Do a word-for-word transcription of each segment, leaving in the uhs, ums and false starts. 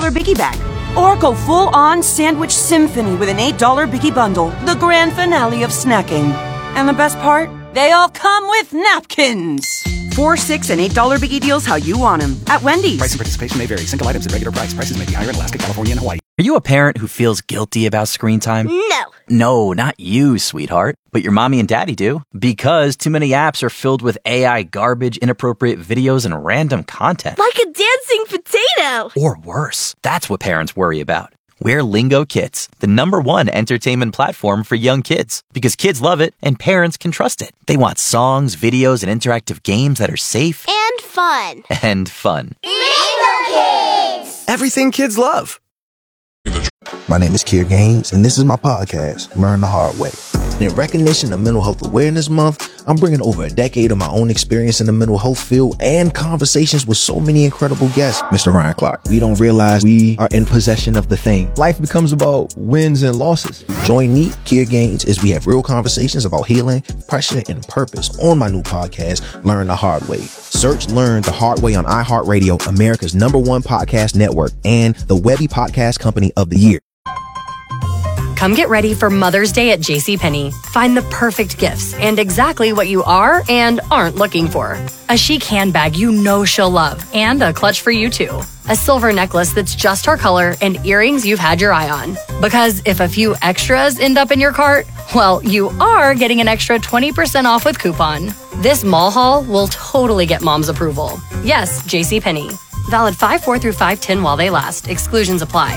dollar Biggie Bag. Or go full-on sandwich symphony with an eight dollar Biggie Bundle, the grand finale of snacking. And the best part? They all come with napkins. Four, six, and eight dollar Biggie deals how you want them. At Wendy's. Price and participation may vary. Single items at regular price. Prices may be higher in Alaska, California, and Hawaii. Are you a parent who feels guilty about screen time? No. No, not you, sweetheart. But your mommy and daddy do. Because too many apps are filled with A I garbage, inappropriate videos, and random content. Like a dancing potato. Or worse. That's what parents worry about. We're Lingo Kids, the number one entertainment platform for young kids. Because kids love it and parents can trust it. They want songs, videos, and interactive games that are safe. And fun. And fun. Lingo Kids! Everything kids love. My name is Kier Gaines, and this is my podcast, Learn the Hard Way. In recognition of Mental Health Awareness Month, I'm bringing over a decade of my own experience in the mental health field and conversations with so many incredible guests. Mister Ryan Clark, we don't realize we are in possession of the thing. Life becomes about wins and losses. Join me, Kier Gaines, as we have real conversations about healing, pressure, and purpose on my new podcast, Learn the Hard Way. Search Learn the Hard Way on iHeartRadio, America's number one podcast network, and the Webby Podcast Company of the Year. Come get ready for Mother's Day at JCPenney. Find the perfect gifts and exactly what you are and aren't looking for. A chic handbag you know she'll love, and a clutch for you too. A silver necklace that's just her color, and earrings you've had your eye on. Because if a few extras end up in your cart, well, you are getting an extra twenty percent off with coupon. This mall haul will totally get mom's approval. Yes, JCPenney. Valid five four through five ten while they last. Exclusions apply.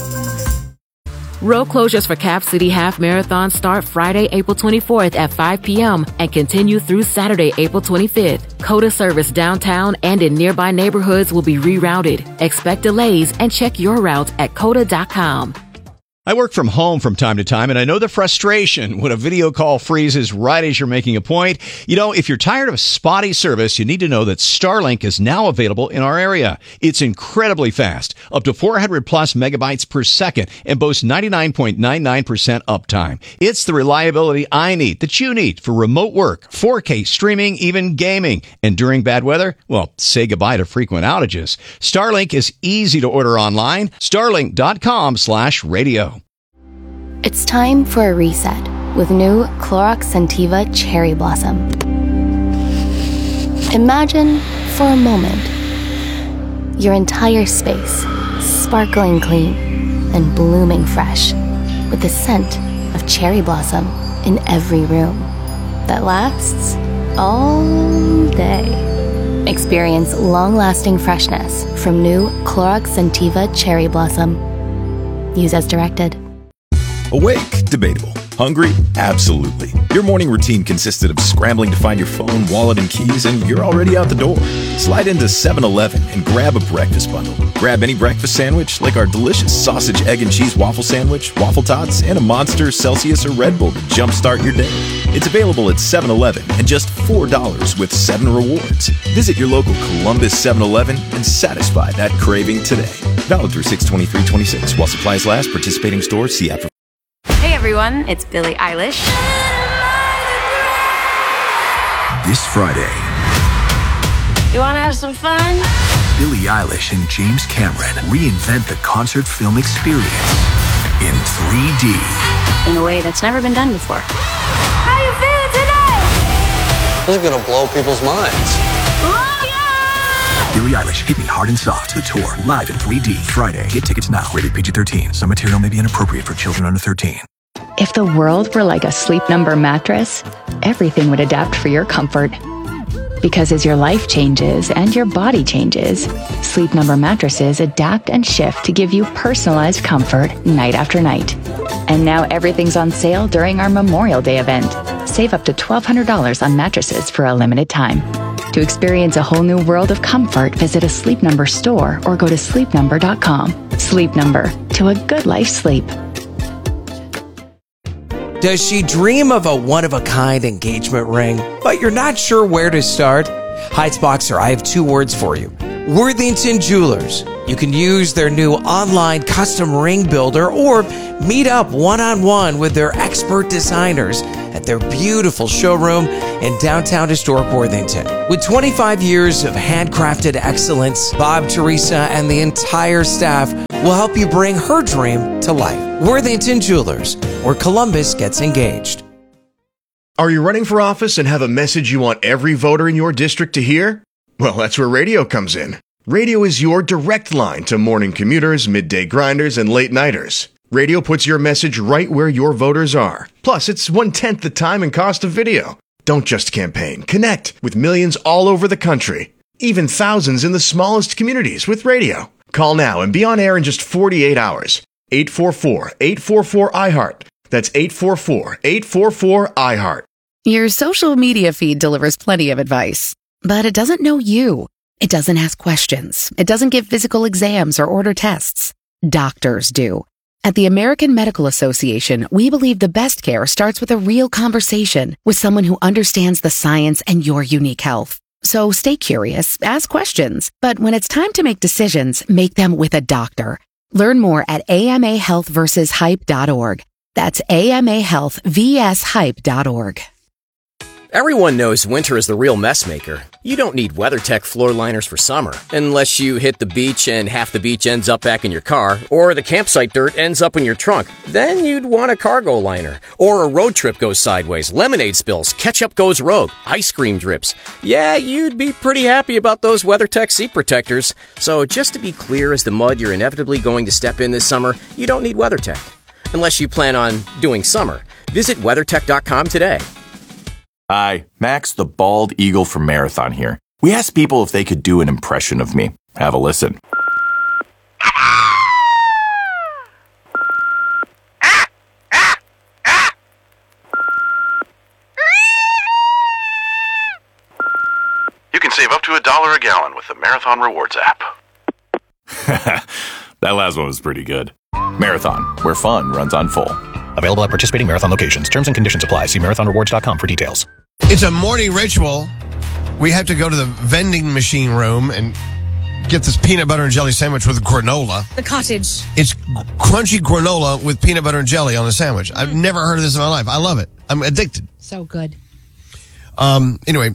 Road closures for Cap City Half Marathon start Friday, April twenty-fourth at five p.m. and continue through Saturday, April twenty-fifth. COTA service downtown and in nearby neighborhoods will be rerouted. Expect delays and check your route at cota dot com. I work from home from time to time, and I know the frustration when a video call freezes right as you're making a point. You know, if you're tired of spotty service, you need to know that Starlink is now available in our area. It's incredibly fast, up to four hundred plus megabytes per second, and boasts ninety-nine point nine nine percent uptime. It's the reliability I need, that you need, for remote work, four K streaming, even gaming. And during bad weather, well, say goodbye to frequent outages. Starlink is easy to order online. Starlink dot com slash radio. It's time for a reset with new Clorox Scentiva Cherry Blossom. Imagine, for a moment, your entire space sparkling clean and blooming fresh with the scent of cherry blossom in every room that lasts all day. Experience long-lasting freshness from new Clorox Scentiva Cherry Blossom. Use as directed. Awake? Debatable. Hungry? Absolutely. Your morning routine consisted of scrambling to find your phone, wallet, and keys, and you're already out the door. Slide into seven eleven and grab a breakfast bundle. Grab any breakfast sandwich, like our delicious sausage, egg, and cheese waffle sandwich, waffle tots, and a Monster, Celsius, or Red Bull to jumpstart your day. It's available at seven eleven and just four dollars with seven rewards. Visit your local Columbus seven eleven and satisfy that craving today. Valid through six twenty-three twenty-six. While supplies last, participating stores, see app for. Hey everyone, it's Billie Eilish. This Friday, You wanna have some fun? Billie Eilish and James Cameron reinvent the concert film experience in three D. In a way that's never been done before. How you feeling today? This is gonna blow people's minds. Billie Eilish, Hit Me Hard and Soft, the tour, live in three D, Friday. Get tickets now. Rated P G thirteen. Some material may be inappropriate for children under thirteen. If the world were like a Sleep Number mattress, everything would adapt for your comfort. Because as your life changes and your body changes, Sleep Number mattresses adapt and shift to give you personalized comfort night after night. And now everything's on sale during our Memorial Day event. Save up to twelve hundred dollars on mattresses for a limited time. To experience a whole new world of comfort, visit a Sleep Number store or go to sleep number dot com. Sleep Number, to a good life sleep. Does she dream of a one-of-a-kind engagement ring, but you're not sure where to start? Heights Boxer, I have two words for you. Worthington Jewelers. You can use their new online custom ring builder or meet up one-on-one with their expert designers at their beautiful showroom in downtown historic Worthington. With twenty-five years of handcrafted excellence, Bob, Teresa, and the entire staff will help you bring her dream to life. Worthington Jewelers, where Columbus gets engaged. Are you running for office and have a message you want every voter in your district to hear? Well, that's where radio comes in. Radio is your direct line to morning commuters, midday grinders, and late nighters. Radio puts your message right where your voters are. Plus, it's one-tenth the time and cost of video. Don't just campaign. Connect with millions all over the country. Even thousands in the smallest communities with radio. Call now and be on air in just forty-eight hours. eight four four, eight four four, I heart. That's eight four four, eight four four, I heart. Your social media feed delivers plenty of advice, but it doesn't know you. It doesn't ask questions. It doesn't give physical exams or order tests. Doctors do. At the American Medical Association, we believe the best care starts with a real conversation with someone who understands the science and your unique health. So stay curious, ask questions, but when it's time to make decisions, make them with a doctor. Learn more at A M A health versus hype dot org. That's A M A health versus hype dot org. Everyone knows winter is the real mess maker. You don't need WeatherTech floor liners for summer, unless you hit the beach and half the beach ends up back in your car, or the campsite dirt ends up in your trunk. Then you'd want a cargo liner. Or a road trip goes sideways, lemonade spills, ketchup goes rogue, ice cream drips. Yeah, you'd be pretty happy about those WeatherTech seat protectors. So just to be clear as the mud you're inevitably going to step in this summer, you don't need WeatherTech. Unless you plan on doing summer. Visit WeatherTech dot com today. Hi, Max the Bald Eagle from Marathon here. We asked people if they could do an impression of me. Have a listen. You can save up to a dollar a gallon with the Marathon Rewards app. That last one was pretty good. Marathon, where fun runs on full. Available at participating Marathon locations. Terms and conditions apply. See marathon rewards dot com for details. It's a morning ritual. We have to go to the vending machine room and get this peanut butter and jelly sandwich with granola. The cottage. It's crunchy granola with peanut butter and jelly on a sandwich. I've never heard of this in my life. I love it. I'm addicted. So good. Um. Anyway,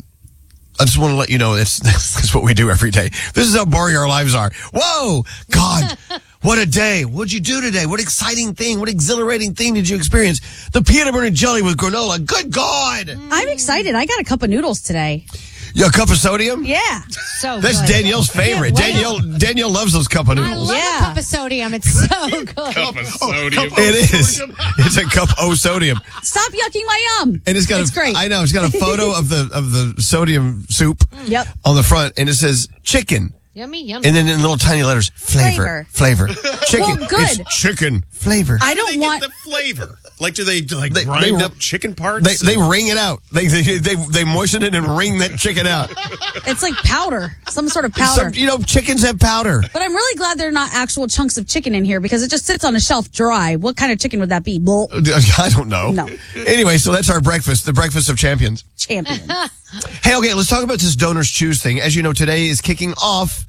I just want to let you know it's that's what we do every day. This is how boring our lives are. Whoa, God. What a day. What'd you do today? What exciting thing, what exhilarating thing did you experience? The peanut butter and jelly with granola. Good God. I'm excited. I got a cup of noodles today. You a cup of sodium? Yeah. So That's good. Danielle's favorite. Danielle Danielle loves those cup of I noodles. love Yeah. a cup of sodium. It's so good. Cup of sodium. It is. It's a cup of sodium. Stop yucking my yum. And it's got it's a, great. I know, it's got a photo of the of the sodium soup Yep. on the front, and it says chicken. Yummy, yummy. And then in little tiny letters, flavor, flavor, chicken. Well, good. It's chicken flavor. I don't want the flavor. Like, do they like They- grind they- up chicken parts? They they wring it out. They they they, they moisten it and wring that chicken out. It's like powder, some sort of powder. Some, you know, chickens have powder. But I'm really glad there are not actual chunks of chicken in here because it just sits on a shelf dry. What kind of chicken would that be? Bull. I don't know. No. Anyway, so that's our breakfast, the breakfast of champions. Champion. Hey, okay, let's talk about this Donors Choose thing. As you know, today is kicking off.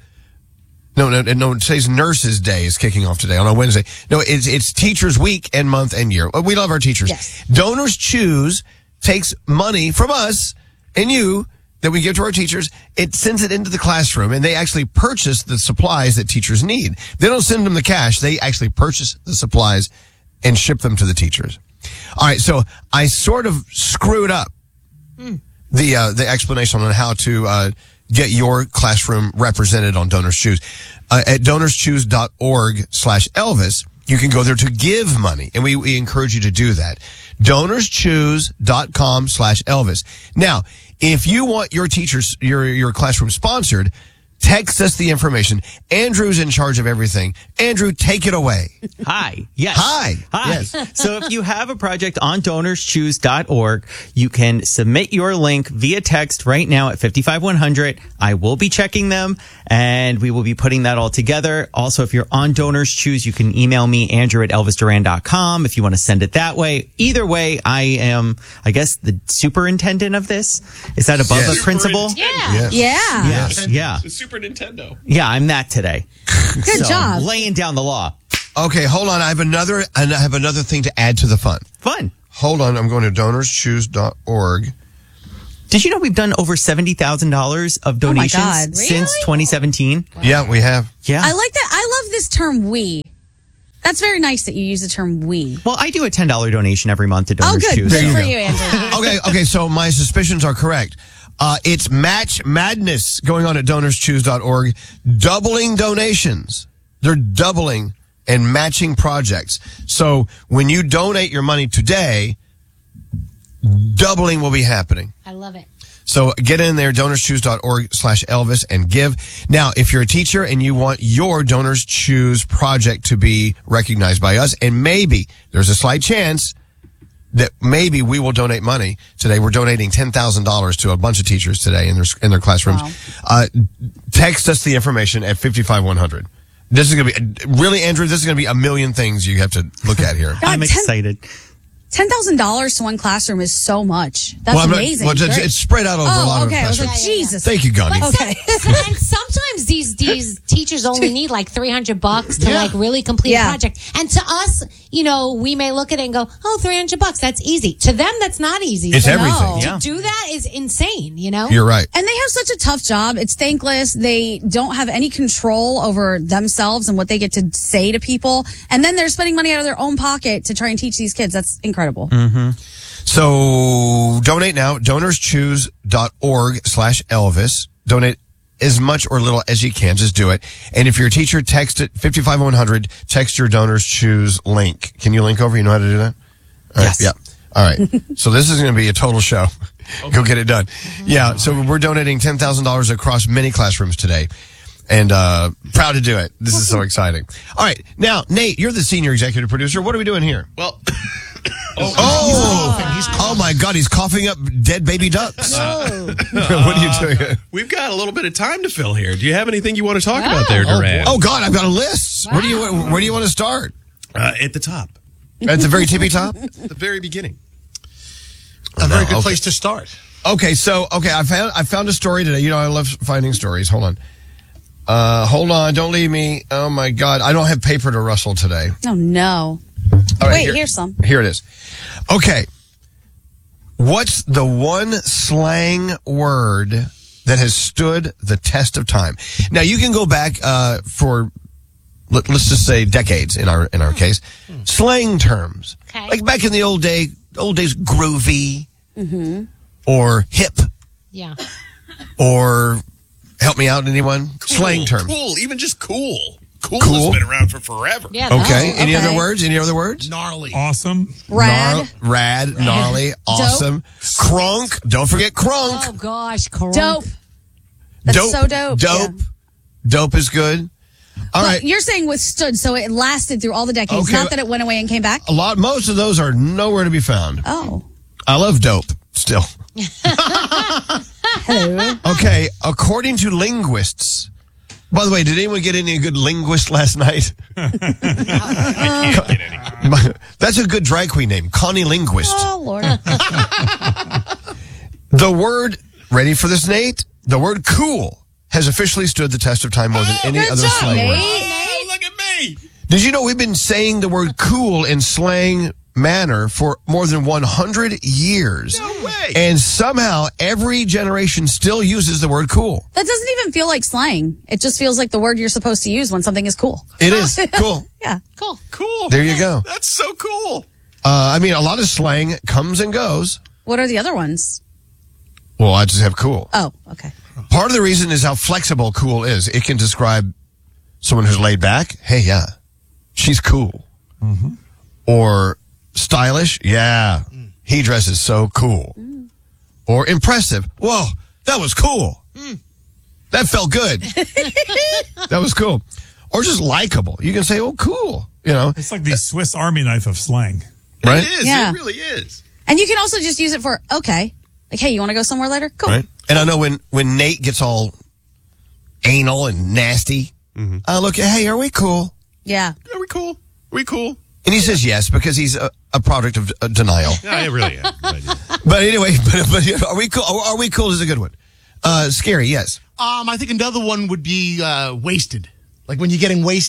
No, no, no. Today's Nurses Day is kicking off today on a Wednesday. No, it's it's Teachers Week and month and year. We love our teachers. Yes. Donors Choose takes money from us and you that we give to our teachers. It sends it into the classroom, and they actually purchase the supplies that teachers need. They don't send them the cash. They actually purchase the supplies and ship them to the teachers. All right, so I sort of screwed up Mm. the uh, the explanation on how to uh, get your classroom represented on Donors Choose. Uh, at donors choose dot org slash Elvis, you can go there to give money, and we, we encourage you to do that. donors choose dot com slash Elvis. Now, if you want your teachers, your your classroom sponsored, text us the information. Andrew's in charge of everything. Andrew, take it away. Hi. Yes. Hi. Hi. Yes. So if you have a project on donors choose dot org, you can submit your link via text right now at five five one hundred. I will be checking them, and we will be putting that all together. Also, if you're on Donors Choose, you can email me, Andrew at elvis duran dot com, if you want to send it that way. Either way, I am, I guess, the superintendent of this. Is that above Yes. the principal? Yeah. Yes. Yeah. Yes. Yeah. The Super Nintendo. Yeah, I'm that today. Good So, job. laying down the law. Okay, hold on. I have another, and I have another thing to add to the fun. Fun. Hold on. I'm going to donors choose dot org Did you know we've done over seventy thousand dollars of donations God. since twenty seventeen? Yeah, we have. Yeah. I like that. I love this term "we." That's very nice that you use the term "we." Well, I do a ten dollars donation every month to Donors Oh, good. Choose. Good you for go. you, Andrew. Okay, okay, so my suspicions are correct. Uh, it's Match Madness going on at donors choose dot org, doubling donations. They're doubling and matching projects. So when you donate your money today, doubling will be happening. I love it. So get in there, donors choose dot org slash Elvis and give. Now, if you're a teacher and you want your Donors Choose project to be recognized by us, and maybe there's a slight chance that maybe we will donate money today. We're donating ten thousand dollars to a bunch of teachers today in their, in their classrooms. Wow. Uh, text us the information at fifty-five one hundred. This is going to be, really, Andrew, this is going to be a million things you have to look at here. God, I'm ten excited. Ten thousand dollars to one classroom is so much. That's Well, I'm not- amazing. well, it's, it's spread out over oh, a lot okay. of I was like, classrooms. Jesus. Thank you, Gandhi. But Okay. some- and sometimes these these teachers only need like three hundred bucks to Yeah. like really complete Yeah. a project. And to us, you know, we may look at it and go, "Oh, three hundred bucks, that's easy." To them, that's not easy. It's So everything. To Yeah. do that is insane, you know? You're right. And they have such a tough job. It's thankless. They don't have any control over themselves and what they get to say to people. And then they're spending money out of their own pocket to try and teach these kids. That's incredible. Mm-hmm. So donate now, donors choose dot org slash Elvis. Donate as much or little as you can. Just do it. And if you're a teacher, text it fifty-five one hundred. Text your Donors Choose link. Can you link over? You know how to do that? All right, Yes. Yeah. All right. So this is going to be a total show. Go get it done. Yeah. So we're donating ten thousand dollars across many classrooms today. And uh proud to do it. This is so exciting. All right. Now, Nate, you're the senior executive producer. What are we doing here? Well, Oh, oh my God, he's coughing up dead baby ducks. What are you doing? we've got a little bit of time to fill here. Do you have anything you want to talk about there, Duran? Oh God, I've got a list. Where do you where do you want to start? Uh, at the top. At the very tippy top? The very beginning. A very good place to start. Okay, so okay, I found I found a story today. You know, I love finding stories. Hold on. Uh, hold on, don't leave me. Oh my God, I don't have paper to rustle today. Oh, no. All right, Wait, here- here's some. Here it is. Okay. What's the one slang word that has stood the test of time? Now you can go back uh, for let, let's just say decades in our in our case. Slang terms. Okay. Like back in the old day old days groovy Mm-hmm. or hip Yeah. or help me out anyone? Slang Cool, terms. Cool. Even just cool. Cool, Cool. has been around for forever. Yeah. Okay. Oh, Any okay. other words? Any other words? Gnarly. Awesome. Rad. Gnar- rad, gnarly, awesome. Crunk. Don't forget crunk. Oh gosh, crunk. Dope. That's dope. so dope. Dope. Yeah. Dope is good. All But right. you're saying withstood, so it lasted through all the decades, Okay. not that it went away and came back? A lot, most of those are nowhere to be found. Oh. I love dope still. Hello. Okay. According to linguists, by the way, did anyone get any good linguist last night? I can't get any. That's a good drag queen name, Connie Linguist. Oh, Lord. The word, ready for this, Nate? The word cool has officially stood the test of time more than any Good other job, slang word. Nate. Oh, look at me. Did you know we've been saying the word cool in slang manner for more than one hundred years? No way. And somehow every generation still uses the word cool. That doesn't even feel like slang. It just feels like the word you're supposed to use when something is cool. It is cool. Yeah. Cool. Cool. There you go. That's so cool. Uh, I mean, a lot of slang comes and goes. What are the other ones? Well, I just have cool. Oh, okay. Part of the reason is how flexible cool is. It can describe someone who's laid back. Hey, yeah, she's cool. Mm-hmm. Or stylish. Yeah, he dresses so cool. Mm. Or impressive. Whoa, that was cool. That felt good. That was cool. Or just likable. You can say, oh, cool. You know, It's like the Swiss Army knife of slang. right? It is. Yeah. It really is. And you can also just use it for, okay. Like, hey, you want to go somewhere later? Cool. Right. And I know when, when Nate gets all anal and nasty, I look at, hey, are we cool? Yeah. Are we cool? Are we cool? And he says yes because he's a, a product of uh, denial. Yeah, I really am. But anyway, but, but are we cool? Are we cool is a good one. Uh, scary, yes. Um, I think another one would be uh, wasted. Like when you're getting wasted.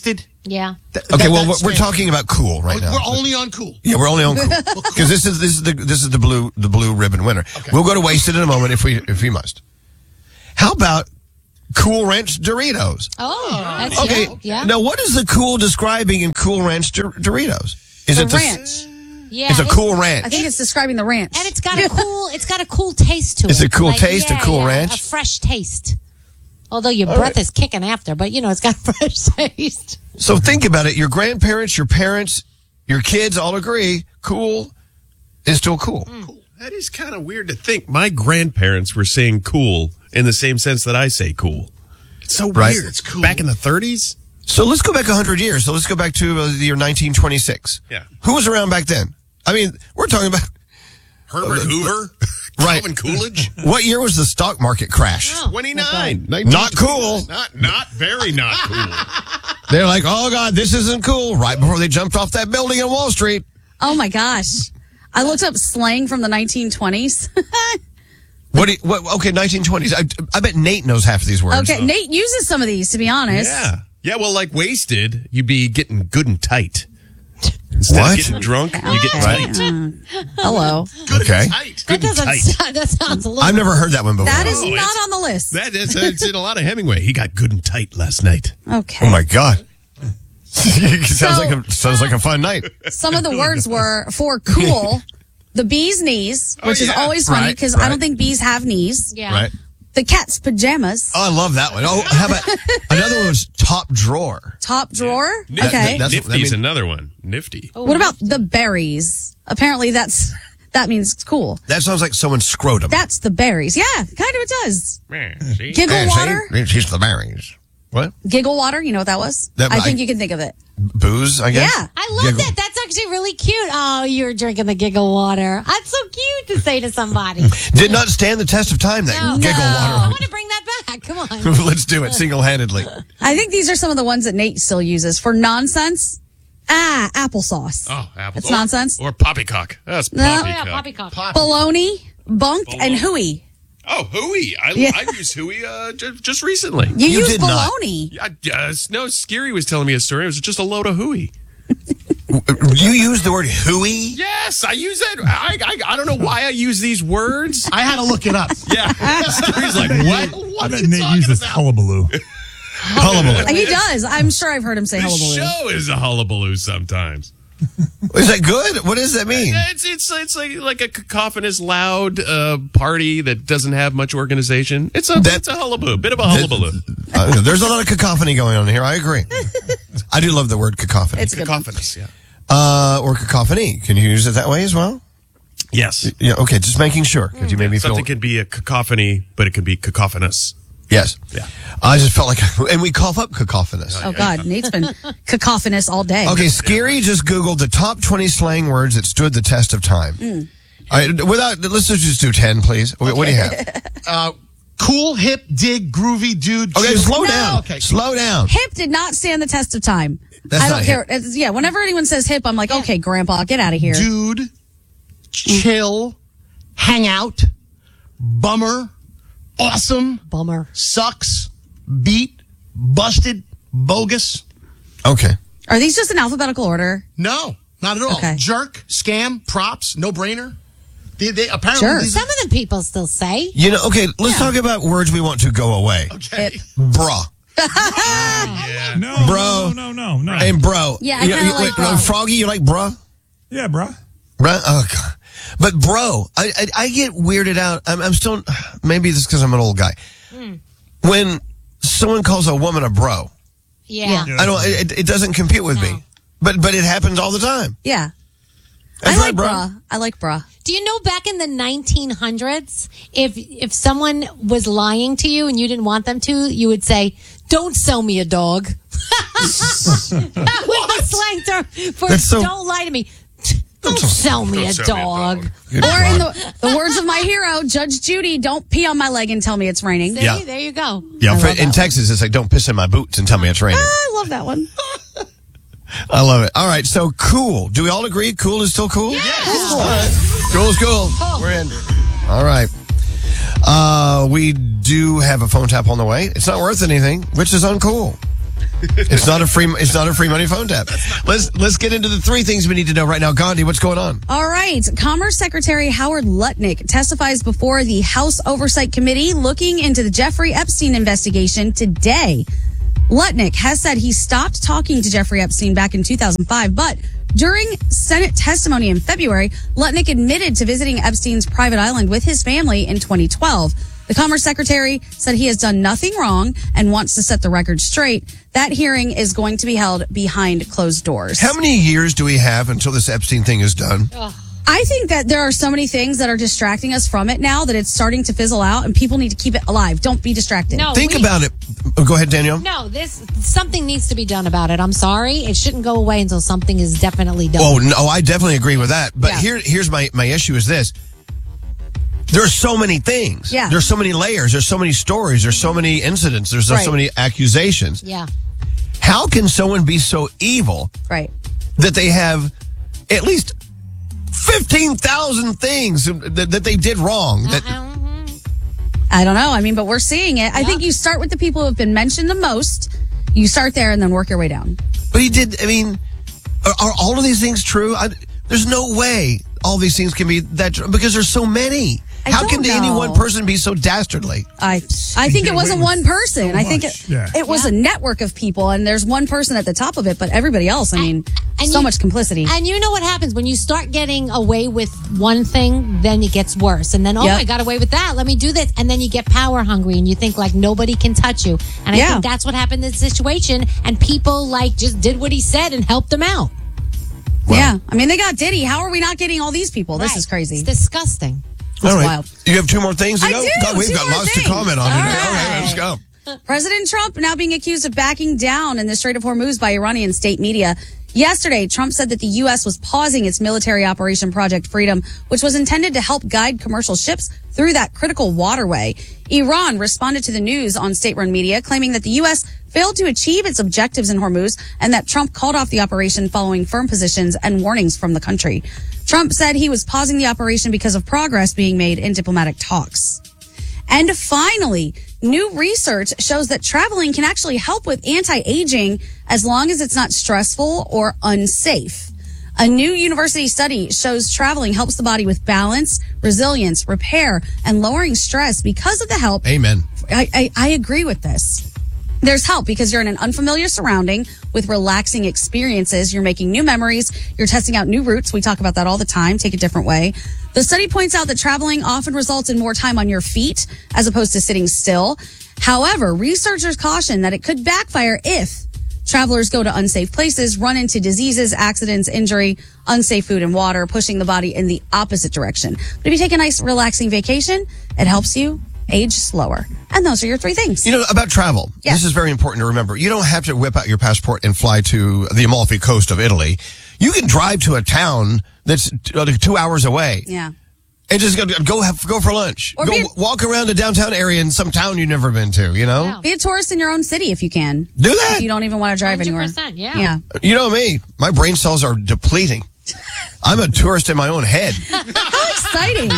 Yeah. Okay, well, we're, we're talking about cool right now. We're only on cool. Yeah, we're only on cool because this is this is the this is the blue the blue ribbon winner. Okay. We'll go to wasted in a moment if we if we must. How about Cool Ranch Doritos? Oh, that's okay. Yeah. yeah. Now, what is the cool describing in Cool Ranch Dor- Doritos? Is the it the ranch? Yeah, it's a it- cool ranch. I think it's describing the ranch. And it's got a cool, it's got a cool taste to It's it. a cool taste, a yeah, cool yeah, ranch? a fresh taste. Although your All breath right. is kicking after, but you know it's got fresh taste. So think about it. Your grandparents, your parents, your kids all agree cool is still cool. Cool. That is kind of weird to think. My grandparents were saying cool in the same sense that I say cool. It's so Right. weird. It's cool. Back in the thirties? So let's go back one hundred years. So let's go back to uh, the year nineteen twenty-six. Yeah. Who was around back then? I mean, we're talking about Herbert Hoover? Right. Calvin Coolidge? What year was the stock market crash? twenty-nine. Not cool. Not, not very not cool. They're like, oh, God, this isn't cool. Right before they jumped off that building on Wall Street. Oh my gosh. I looked up slang from the nineteen twenties. What? Do you, what okay, nineteen twenties. I, I bet Nate knows half of these words. Okay, Nate uses some of these, to be honest. Yeah. Yeah, well, like wasted, you'd be getting good and tight. Instead What? of getting drunk, you get Okay. tight. Uh, hello. Good Okay. and tight. That Good and doesn't. tight. Sound, that sounds a little. I've never heard that one before. That is Oh, not it's- on the list. That is, it's in a lot of Hemingway. He got good and tight last night. Okay. Oh, my God. sounds, So- like a, sounds like a fun night. Some of the words were for cool, the bee's knees, which Oh, is yeah. always funny Right, because I right. don't think bees have knees. Yeah. Right. The cat's pajamas, Oh, I love that one. Oh, how about another one was top drawer. top drawer. That- Okay. that's- Nifty's I mean- another one. Nifty. What about the berries? Apparently that's that means it's cool. That sounds like someone's scrotum. That's the berries. Yeah, kind of it does. Man, see? Giggle Hey, water. see? She's the berries. What? Giggle water. You know what that was? That- I I- think you can think of it. Booze, I guess? Yeah. I love Giggle. that. That's actually really cute. Oh, you're drinking the giggle water. That's so cute to say to somebody. Did not stand the test of time, that No. giggle I water. want to bring that back. Come on. Let's do it single-handedly. I think these are some of the ones that Nate still uses for nonsense. Ah, applesauce. Oh, apple. That's nonsense. Or poppycock. That's No. Oh, poppycock. yeah, poppycock. Baloney, bunk, and hooey. Oh, hooey. I, Yeah. I used hooey uh, j- just recently. You, You use did not. baloney. I, uh, no, Scary was telling me a story. It was just a load of hooey. You use the word hooey? Yes, I use that. I, I I don't know why I use these words. I had to look it up. Yeah. Scary's like, what? I What are bet you Nate talking uses about? hullabaloo. Hullabaloo. He does. I'm sure I've heard him say This hullabaloo. show is a hullabaloo sometimes. Is that good? What does that mean? It's it's it's like like a cacophonous, loud uh, party that doesn't have much organization. It's a That- it's a hullabaloo, bit of a hullabaloo. Uh, there's a lot of cacophony going on here. I agree. I do love the word cacophony. It's a good one. Cacophonous, yeah. Uh, or cacophony. Can you use it that way as well? Yes. Yeah. Okay. Just making sure. Could you maybe feel? Something could be a cacophony, but it could be cacophonous. Yes. Yeah. I just felt like, and we cough up cacophonous. Oh, God. Nate's been cacophonous all day. Okay, Scary just Googled the top twenty slang words that stood the test of time. Mm. All right, without, let's just do ten, please. What, what do you have? Uh, cool, hip, dig, groovy, dude. Okay, chill. slow No. down. Okay. Slow down. Hip did not stand the test of time. That's I don't not care. It's- yeah, whenever anyone says hip, I'm like, okay, Grandpa, get out of here. Dude, chill, hang out, bummer, awesome, Bummer. sucks, beat, busted, bogus. Okay. Are these just in alphabetical order? No, not at all. Okay. Jerk, scam, props, no brainer. They, they apparently Sure. these Some of the people still say. You know, okay, let's talk about words we want to go away. okay. Bruh. No, Bro. no, no, no, no. And bro. Yeah, I You- kinda you- like wait, bro. no, Froggy, you like bruh? Yeah, bruh. Bruh? Oh, God. But bro, I, I, I get weirded out. I'm, I'm still, maybe this is because I'm an old guy. Mm. When someone calls a woman a bro, Yeah. Yeah. I don't, it, it doesn't compute with me. But, but it happens all the time. Yeah. That's I right, like bro. bra. I like bra. Do you know back in the nineteen hundreds, if if someone was lying to you and you didn't want them to, you would say, "Don't sell me a dog." That was the slang term for That's so- "Don't lie to me." Don't sell me Don't a sell me a dog. dog. Good Or in God. the, the words of my hero, Judge Judy, don't pee on my leg and tell me it's raining. See, Yeah. there you go. Yeah, I for, love in that Texas, it's like, don't piss in my boots and tell me it's raining. I love that one. I love it. All right, so cool. Do we all agree cool is still cool? Yes. All right. Cool is cool. We're in. All right. Uh, we do have a phone tap on the way. It's not worth anything, which is uncool. It's not a free. It's not a free money phone tap. Let's let's get into the three things we need to know right now. Gandhi, what's going on? All right. Commerce Secretary Howard Lutnick testifies before the House Oversight Committee looking into the Jeffrey Epstein investigation today. Lutnick has said he stopped talking to Jeffrey Epstein back in two thousand five, but during Senate testimony in February, Lutnick admitted to visiting Epstein's private island with his family in twenty twelve. The Commerce Secretary said he has done nothing wrong and wants to set the record straight. That hearing is going to be held behind closed doors. How many years do we have until this Epstein thing is done? Ugh. I think that there are so many things that are distracting us from it now that it's starting to fizzle out, and people need to keep it alive. Don't be distracted. No, Think we- about it. Oh, go ahead, Danielle. No, this something needs to be done about it. I'm sorry. It shouldn't go away until something is definitely done. Oh, no, I definitely agree with that. But Yeah. here, here's my, my issue is this. There's so many things. Yeah. There's so many layers. There's so many stories. There's so many incidents. There's Right. so many accusations. Yeah. How can someone be so evil Right. that they have at least fifteen thousand things that, that they did wrong? That, I don't know. I mean, but we're seeing it. I think you start with the people who have been mentioned the most. You start there and then work your way down. But he did, I mean, are, are all of these things true? I, there's no way all these things can be that true because there's so many. I How don't can any know. one person be so dastardly? I I think it wasn't one person. I think it, Yeah. it was a network of people, and there's one person at the top of it, but everybody else, I mean, and so you- much complicity. And you know what happens when you start getting away with one thing, then it gets worse. And then, oh, Yep. I got away with that. Let me do this. And then you get power hungry and you think like nobody can touch you. And I Yeah. think that's what happened in this situation. And people like just did what he said and helped him out. yeah. I mean, they got Diddy. How are we not getting all these people? This Right. is crazy. It's disgusting. All right. wild. You have two more things to I go? do, God, we've two got more lots things. to comment on All today. right. Okay, let's go. President Trump now being accused of backing down in the Strait of Hormuz by Iranian state media. Yesterday, Trump said that the U S was pausing its military operation Project Freedom, which was intended to help guide commercial ships through that critical waterway. Iran responded to the news on state-run media, claiming that the U S failed to achieve its objectives in Hormuz and that Trump called off the operation following firm positions and warnings from the country. Trump said he was pausing the operation because of progress being made in diplomatic talks. And finally, new research shows that traveling can actually help with anti-aging as long as it's not stressful or unsafe. A new university study shows traveling helps the body with balance, resilience, repair, and lowering stress because of the help. Amen. I, I, I agree with this. There's help because you're in an unfamiliar surrounding with relaxing experiences. You're making new memories. You're testing out new routes. We talk about that all the time. Take a different way. The study points out that traveling often results in more time on your feet as opposed to sitting still. However, researchers caution that it could backfire if travelers go to unsafe places, run into diseases, accidents, injury, unsafe food and water, pushing the body in the opposite direction. But if you take a nice relaxing vacation, it helps you age slower. And those are your three things. You know, about travel, Yeah. this is very important to remember. You don't have to whip out your passport and fly to the Amalfi Coast of Italy. You can drive to a town that's t- uh, two hours away Yeah. and just go go, have, go for lunch. Or go be a- walk around the downtown area in some town you've never been to, you know? Be a tourist in your own city if you can. Do that. If you don't even want to drive anywhere. one hundred percent, yeah. Yeah. You know me, my brain cells are depleting. I'm a tourist in my own head. How exciting.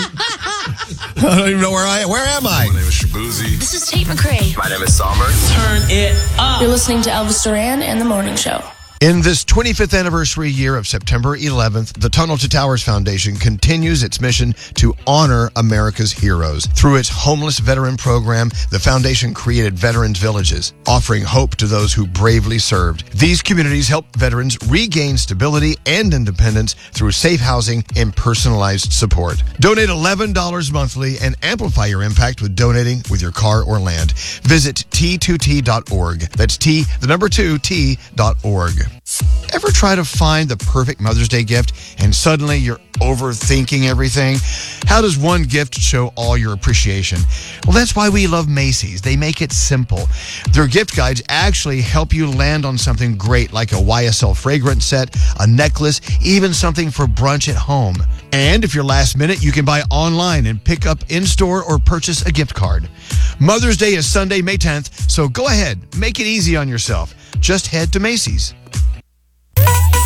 I don't even know where I am. Where am I? My name is Shabuzi. This is Tate McRae. My name is Somber. Turn it up. You're listening to Elvis Duran and The Morning Show. In this twenty-fifth anniversary year of September eleventh, the Tunnel to Towers Foundation continues its mission to honor America's heroes. Through its homeless veteran program, the foundation created Veterans Villages, offering hope to those who bravely served. These communities help veterans regain stability and independence through safe housing and personalized support. Donate eleven dollars monthly and amplify your impact with donating with your car or land. Visit T two T dot org. That's T, the number two, T dot org. Ever try to find the perfect Mother's Day gift and suddenly you're overthinking everything? How does one gift show all your appreciation? Well, that's why we love Macy's. They make it simple. Their gift guides actually help you land on something great like a Y S L fragrance set, a necklace, even something for brunch at home. And if you're last minute, you can buy online and pick up in-store or purchase a gift card. Mother's Day is Sunday, May tenth, so go ahead, make it easy on yourself. Just head to Macy's.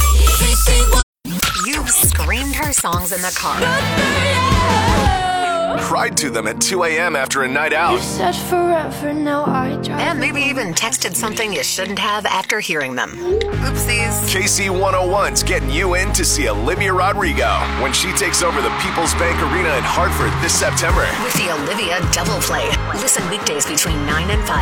You've screamed her songs in the car. cried to them at two a.m. after a night out. Said forever, now I drive. And maybe even texted something you shouldn't have after hearing them. Oopsies. K C one oh one's getting you in to see Olivia Rodrigo when she takes over the People's Bank Arena in Hartford this September. With the Olivia Double Play. Listen weekdays between nine and five.